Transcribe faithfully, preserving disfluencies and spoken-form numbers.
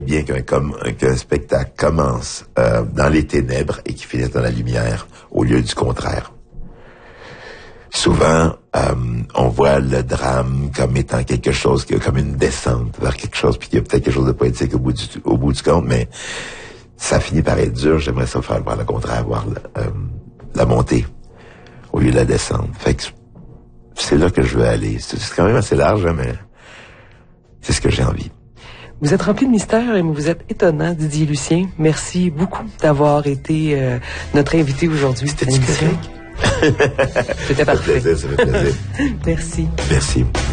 Bien qu'un, com- qu'un spectacle commence euh, dans les ténèbres et qu'il finisse dans la lumière, au lieu du contraire. Souvent, euh, on voit le drame comme étant quelque chose, comme une descente vers quelque chose, puis qu'il y a peut-être quelque chose de poétique au bout du, au bout du compte, mais ça finit par être dur. J'aimerais ça faire voir le contraire, voir la, euh, la montée au lieu de la descente. Fait que c'est là que je veux aller. C'est, c'est quand même assez large, hein, mais c'est ce que j'ai envie. Vous êtes rempli de mystères et vous êtes étonnant, Didier Lucien. Merci beaucoup d'avoir été euh, notre invité aujourd'hui. C'était correct? C'était parfait. Ça fait plaisir, ça fait plaisir. Merci. Merci.